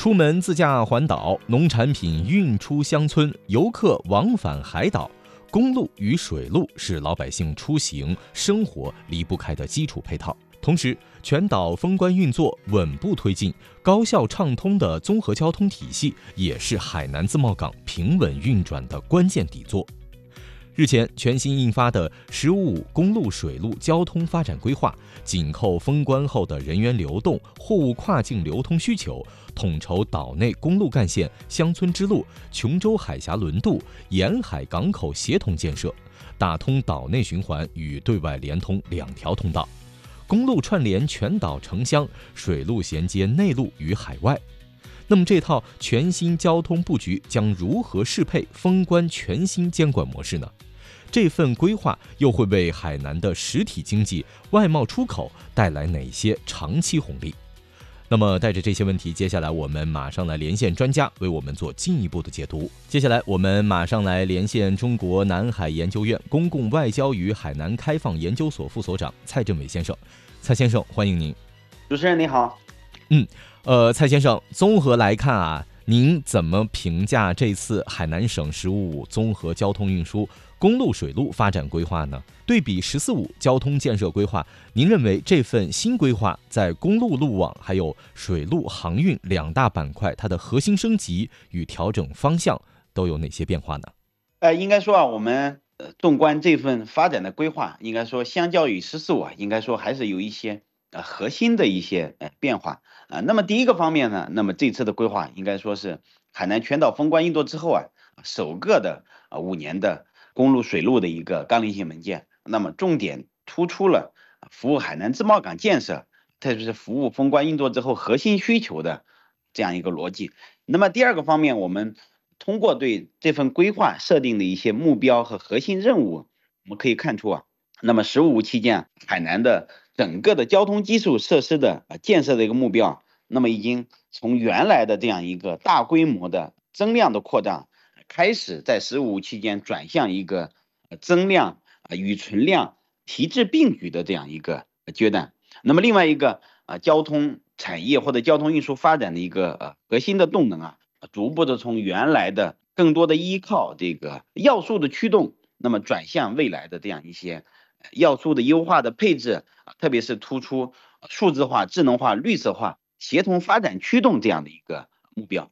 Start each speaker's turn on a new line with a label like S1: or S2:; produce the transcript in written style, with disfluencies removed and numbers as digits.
S1: 出门自驾环岛，农产品运出乡村，游客往返海岛，公路与水路是老百姓出行生活离不开的基础配套。同时，全岛封关运作稳步推进，高效畅通的综合交通体系也是海南自贸港平稳运转的关键底座。日前，全新印发的“十五五”公路水路交通发展规划，紧扣封关后的人员流动、货物跨境流通需求，统筹岛内公路干线、乡村支路、琼州海峡轮渡、沿海港口协同建设，打通岛内循环与对外连通2条通道，公路串联全岛城乡，水路衔接内陆与海外。那么这套全新交通布局将如何适配封关全新监管模式呢？这份规划又会为海南的实体经济、外贸出口带来哪些长期红利？那么带着这些问题，接下来我们马上来连线专家，为我们做进一步的解读。接下来我们马上来连线中国南海研究院公共外交与海南开放研究所副所长蔡振伟先生。蔡先生，欢迎您。
S2: 主持人你好。
S1: 蔡先生，综合来看啊，您怎么评价这次海南省“十五五”综合交通运输公路水路发展规划呢？对比“十四五”交通建设规划，您认为这份新规划在公路路网还有水路航运2大板块，它的核心升级与调整方向都有哪些变化呢？
S2: 应该说啊，我们纵观这份发展的规划，应该说相较于“十四五”，应该说还是有一些核心的一些变化那么第一个方面呢，那么这次的规划应该说是海南全岛封关运作之后首个的5年的公路水路的一个纲领性文件，那么重点突出了服务海南自贸港建设，特别是服务封关运作之后核心需求的这样一个逻辑。那么第二个方面，我们通过对这份规划设定的一些目标和核心任务，我们可以看出那么“十五五”期间海南的整个的交通基础设施的建设的一个目标，那么已经从原来的这样一个大规模的增量的扩张，开始在“十五五”期间转向一个增量与存量提质并举的这样一个阶段。那么另外一个交通产业或者交通运输发展的一个核心的动能逐步的从原来的更多的依靠这个要素的驱动，那么转向未来的这样一些要素的优化的配置，特别是突出数字化、智能化、绿色化、协同发展驱动这样的一个目标。